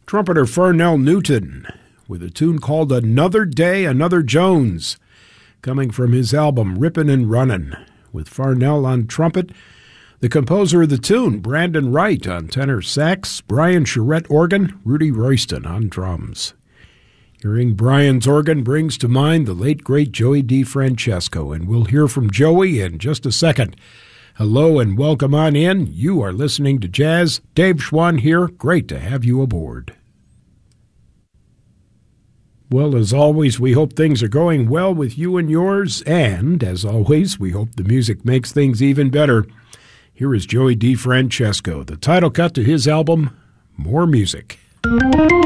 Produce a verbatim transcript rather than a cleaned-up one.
Trumpeter Farnell Newton with a tune called Another Day, Another Jones, coming from his album Rippin' and Runnin', with Farnell on trumpet, the composer of the tune, Brandon Wright, on tenor sax, Brian Charette organ, Rudy Royston on drums. Hearing Brian's organ brings to mind the late, great Joey DeFrancesco, and we'll hear from Joey in just a second. Hello and welcome on in. You are listening to Jazz. Dave Schwann here. Great to have you aboard. Well, as always, we hope things are going well with you and yours, and, as always, we hope the music makes things even better. Here is Joey DeFrancesco, the title cut to his album, More Music.